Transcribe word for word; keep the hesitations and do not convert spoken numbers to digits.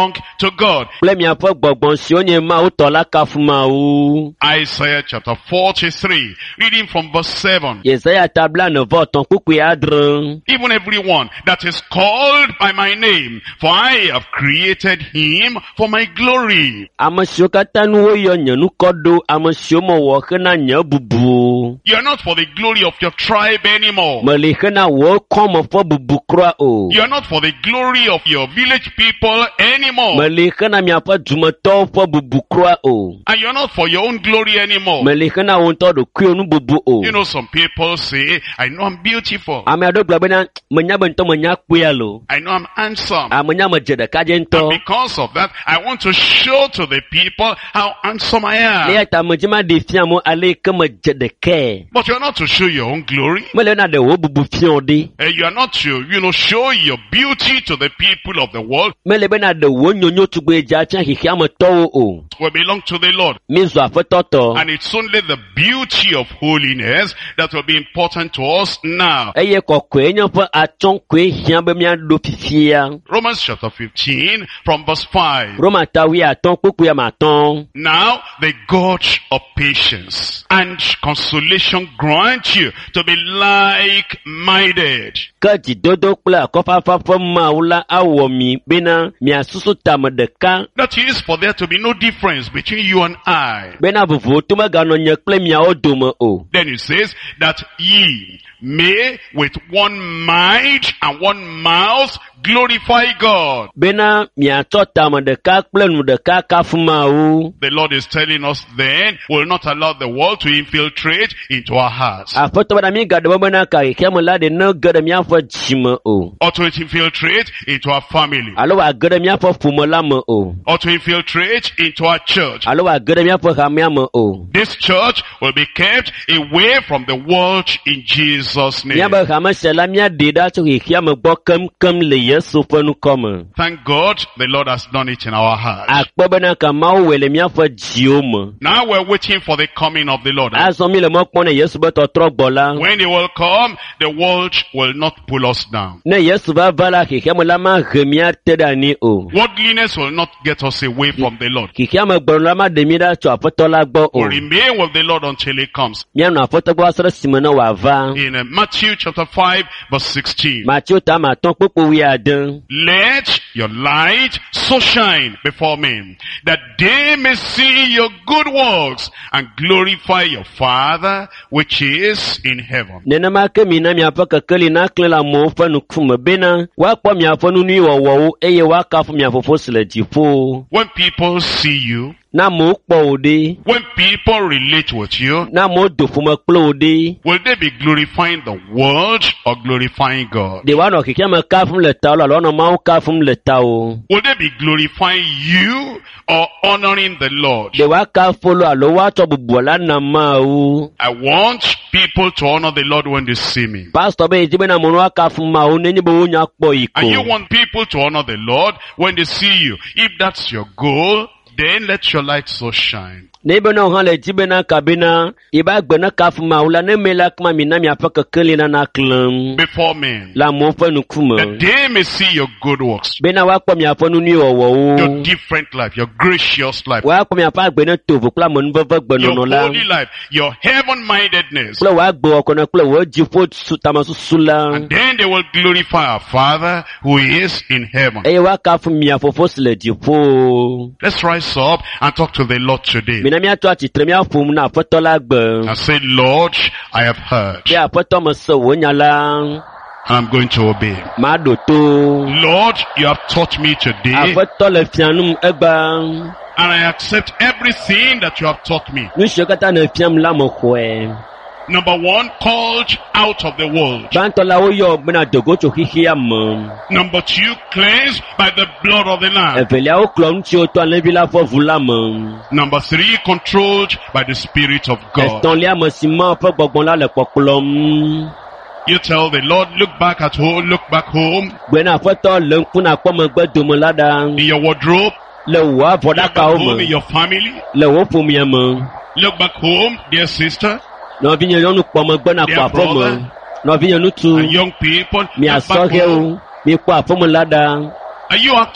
to God. Isaiah chapter forty-three, reading from verse seven. Even everyone that is called by my name, for I have created him for my glory. You are not for the glory of your tribe anymore. You are not for the glory of your village people anymore. And you are not for your own glory anymore. You know, some people say, I know I'm beautiful. I know I'm handsome. And because of that, I want to show to the people how handsome I am. But you're not to show your own glory. And you are not to, you know, show your beauty to the people of the world. We belong to the Lord. And it's only the beauty of holiness that will be important to us now. Romans chapter fifteen from verse five. Now the God of patience and consolation grant you to be like-minded. That is, for there to be no difference between you and I. Then it says that ye may with one mind and one mouth glorify God. The Lord is telling us then, will not allow the world to infiltrate into our hearts, or to infiltrate into our family, or to infiltrate into our church. This church will be kept away from the world in Jesus' name. Thank God the Lord has done it in our hearts. Now we're waiting for the coming of the Lord. When He will come, the world will not pull us down. Worldliness will not get us away from the Lord. We'll remain with the Lord until He comes. In uh, Matthew chapter five verse sixteen. Let your light so shine before men, that they may see your good works and glorify your Father which is in heaven. When people see you, when people relate with you, will they be glorifying the world or glorifying God? Will they be glorifying you or honoring the Lord? I want people to honor the Lord when they see me. And you want people to honor the Lord when they see you. If that's your goal, then let your light so shine. Before men, that they may see your good works, your different life, your gracious life, your holy life, your heaven-mindedness. And then they will glorify our Father who is in heaven. Let's rise up and talk to the Lord today. And say, Lord, I have heard, and I'm going to obey. Lord, you have taught me today, and I accept everything that you have taught me. Number one, called out of the world. Number two, cleansed by the blood of the Lamb. Number three, controlled by the Spirit of God. You tell the Lord, look back at home, look back home. In your wardrobe, look back home in your family. Look back home, dear sister, dear brother, and young people. Look back home. Are you